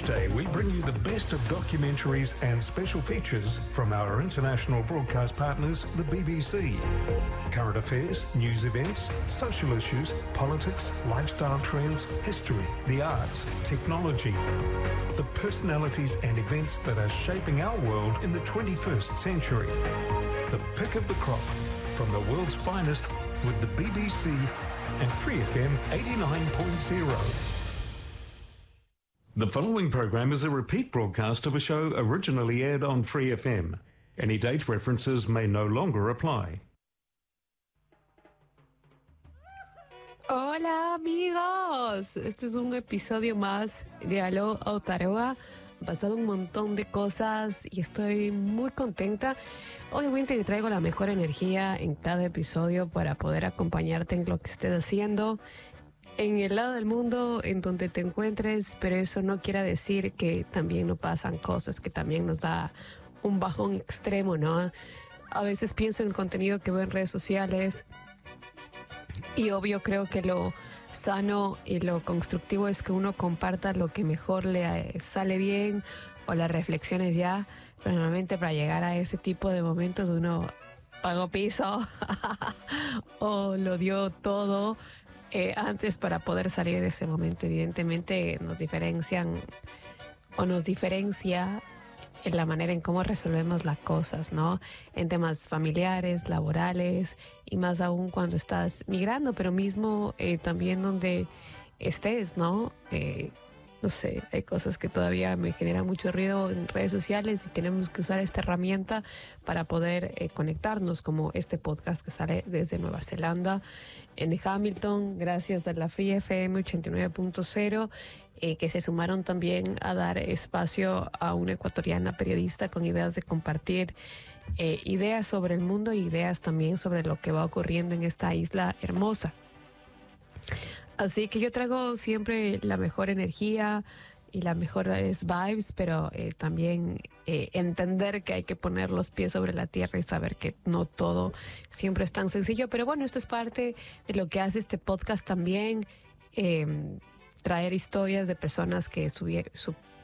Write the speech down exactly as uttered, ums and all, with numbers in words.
day, we bring you the best of documentaries and special features from our international broadcast partners, the B B C. Current affairs, news events, social issues, politics, lifestyle trends, history, the arts, technology. The personalities and events that are shaping our world in the twenty-first century. The pick of the crop from the world's finest with the B B C and Free F M eighty-nine point zero. The following program is a repeat broadcast of a show originally aired on Free F M. Any date references may no longer apply. Hola amigos, esto es un episodio más de Aló Aotearoa. Han pasado un montón de cosas y estoy muy contenta. Obviamente que traigo la mejor energía en cada episodio para poder acompañarte en lo que estés haciendo, en el lado del mundo en donde te encuentres, pero eso no quiere decir que también no pasan cosas, que también nos da un bajón extremo, ¿no? A veces pienso en el contenido que veo en redes sociales y obvio creo que lo sano y lo constructivo es que uno comparta lo que mejor le sale bien o las reflexiones ya, pero normalmente para llegar a ese tipo de momentos uno pagó piso o lo dio todo eh, antes para poder salir de ese momento. Evidentemente nos diferencian o nos diferencia en la manera en cómo resolvemos las cosas, ¿no? En temas familiares, laborales y más aún cuando estás migrando, pero mismo eh, también donde estés, ¿no? Eh, no sé, hay cosas que todavía me generan mucho ruido en redes sociales y tenemos que usar esta herramienta para poder eh, conectarnos, como este podcast que sale desde Nueva Zelanda, en Hamilton, gracias a la Free F M ochenta y nueve punto cero, eh, que se sumaron también a dar espacio a una ecuatoriana periodista con ideas de compartir eh, ideas sobre el mundo y ideas también sobre lo que va ocurriendo en esta isla hermosa. Así que yo traigo siempre la mejor energía y las mejores vibes, pero eh, también eh, entender que hay que poner los pies sobre la tierra y saber que no todo siempre es tan sencillo. Pero bueno, esto es parte de lo que hace este podcast también, eh, traer historias de personas que subi- su-